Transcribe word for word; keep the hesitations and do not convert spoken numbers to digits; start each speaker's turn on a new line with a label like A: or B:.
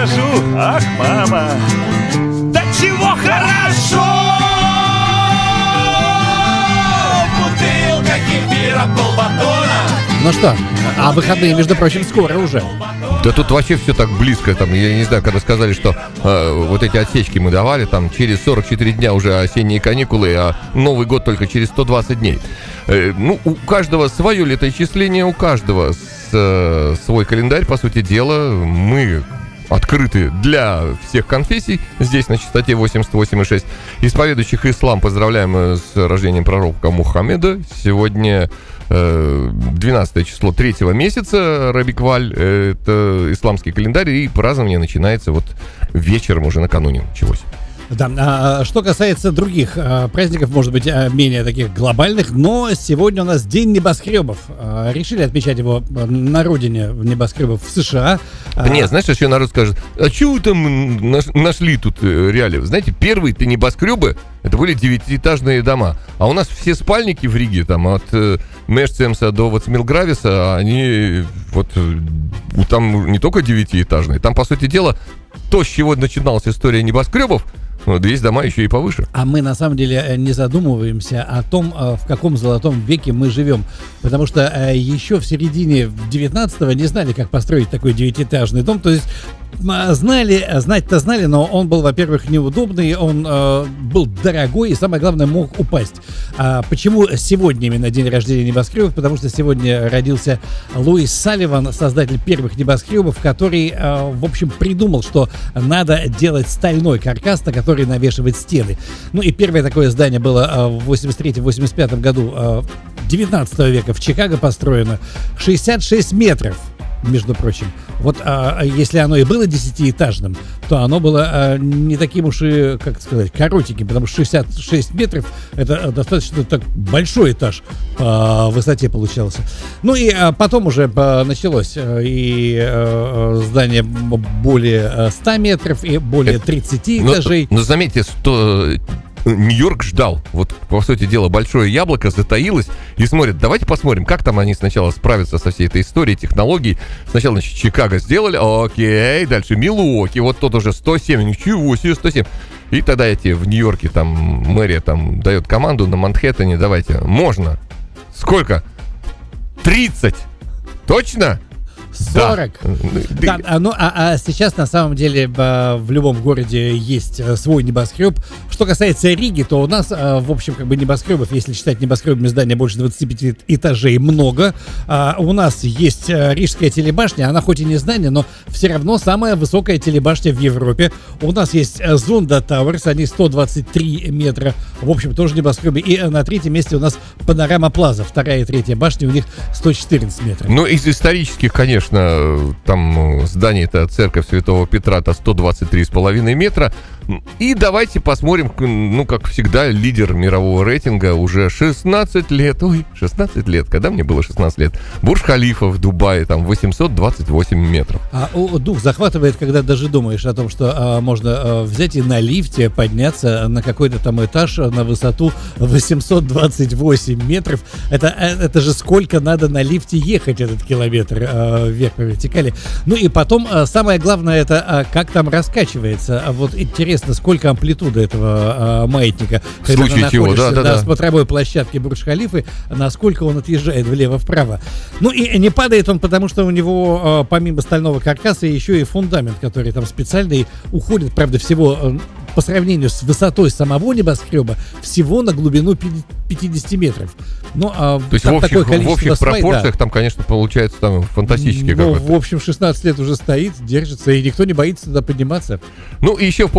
A: скажу, ах, мама, да чего хорошо! Бутылка кефира, полбатона.
B: Ну что, а выходные, между прочим, скоро уже.
C: Да тут вообще все так близко, там, я не знаю, когда сказали, что э, вот эти отсечки мы давали, там через сорок четыре дня уже осенние каникулы, а Новый год только через сто двадцать дней. Э, ну, у каждого свое летоисчисление, у каждого с, э, свой календарь, по сути дела. Мы открыты для всех конфессий, здесь на частоте восемьдесят восемь и шесть. Исповедующих ислам поздравляем с рождением пророка Мухаммеда. Сегодня двенадцатое число третьего месяца, Рабикваль, это исламский календарь, и празднование начинается вот вечером уже накануне началось.
B: Да, а, что касается других а, праздников, может быть, а, менее таких глобальных, но сегодня у нас День небоскребов. А, решили отмечать его на родине небоскребов в США.
C: А... Нет, знаешь, еще народ скажет, а что вы там наш, нашли тут реалии? Знаете, первые-то небоскребы, это были девятиэтажные дома. А у нас все спальники в Риге, там, от э, Мешцемса до Вацмилгрависа, они вот там не только девятиэтажные, там, по сути дела, то, с чего начиналась история небоскребов, вот, есть дома еще и повыше.
B: А мы, на самом деле, не задумываемся о том, в каком золотом веке мы живем. Потому что еще в середине девятнадцатого не знали, как построить такой девятиэтажный дом. То есть знали, знать-то знали, но он был, во-первых, неудобный, он э, был дорогой и, самое главное, мог упасть. А почему сегодня именно день рождения небоскребов? Потому что сегодня родился Луис Салливан, создатель первых небоскребов, который, э, в общем, придумал, что надо делать стальной каркас, на который навешивать стены. Ну и первое такое здание было э, в восемьдесят третьем — восемьдесят пятом году э, девятнадцатого века в Чикаго построено. шестьдесят шесть метров. Между прочим, вот а, если оно и было десятиэтажным, то оно было а, не таким уж и, как сказать, коротеньким, потому что шестьдесят шесть метров это достаточно так большой этаж по высоте получался. Ну и а, потом уже а, началось а, и а, здание более ста метров и более тридцати этажей.
C: Но, но заметьте, что Нью-Йорк ждал. Вот, по сути дела, большое яблоко затаилось и смотрит. Давайте посмотрим, как там они сначала справятся со всей этой историей, технологией. Сначала, значит, Чикаго сделали, окей, дальше Милуоки, вот тот уже сто семь, ничего себе, сто семь. И тогда эти в Нью-Йорке, там, мэрия там дает команду на Манхэттене, давайте, можно. Сколько? тридцать. Точно?
B: сорок. Да. Да, ну, а, а сейчас на самом деле в любом городе есть свой небоскреб. Что касается Риги, то у нас, в общем, как бы небоскребов, если считать небоскребами здания больше двадцати пяти этажей, много. У нас есть Рижская телебашня, она хоть и не здание, но все равно самая высокая телебашня в Европе. У нас есть Зонда Тауэрс, они сто двадцать три метра, в общем, тоже небоскребы. И на третьем месте у нас Панорама Плаза, вторая и третья башня, у них сто четырнадцать метров.
C: Ну, из исторических, конечно, там здание, это церковь Святого Петра, это сто двадцать три с половиной метра. И давайте посмотрим, ну, как всегда, лидер мирового рейтинга уже шестнадцать лет. Ой, шестнадцать лет. Когда мне было шестнадцать лет? Бурдж-Халифа в Дубае, там восемьсот двадцать восемь метров.
B: А о, дух захватывает, когда даже думаешь о том, что а, можно а, взять и на лифте подняться на какой-то там этаж на высоту восемьсот двадцать восемь метров. Это, это же сколько надо на лифте ехать этот километр а, вверх по вертикали. Ну и потом, а, самое главное, это а, как там раскачивается. А вот интересно, сколько амплитуда этого а, маятника, когда ты находишься да, да, на да. смотровой площадке Бурдж-Халифы, насколько он отъезжает влево-вправо. Ну и не падает он, потому что у него а, помимо стального каркаса еще и фундамент, который там специальный, уходит, правда, всего а, по сравнению с высотой самого небоскреба, всего на глубину пятьдесят метров. Ну, а
C: то есть в общих, в общих свай, пропорциях да. там, конечно, получается там фантастически.
B: Ну, в общем, шестнадцать лет уже стоит, держится, и никто не боится туда подниматься.
C: Ну и еще в